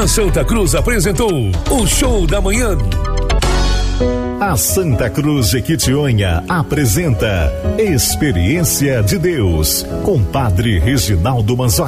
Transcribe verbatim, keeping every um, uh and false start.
A Santa Cruz apresentou o Show da Manhã. A Santa Cruz de Quitionha apresenta Experiência de Deus com Padre Reginaldo Manzotti.